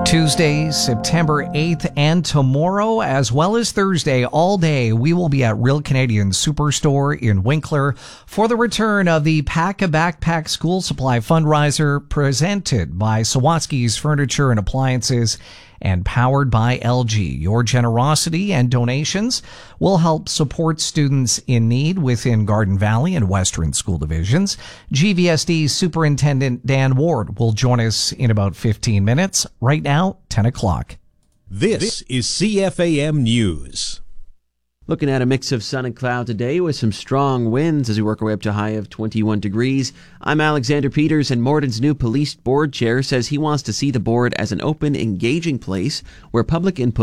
Tuesday, September 8th, and tomorrow, as well as Thursday, all day, we will be at Real Canadian Superstore in Winkler for the return of the Pack a Backpack School Supply fundraiser presented by Sawatsky's Furniture and Appliances and powered by LG. Your generosity and donations will help support students in need within Garden Valley and Western School Divisions. GVSD Superintendent Dan Ward will join us in about 15 minutes. Right now, 10 o'clock. This is CFAM News. Looking at a mix of sun and cloud today with some strong winds as we work our way up to a high of 21 degrees. I'm Alexander Peters, and Morton's new police board chair says he wants to see the board as an open, engaging place where public input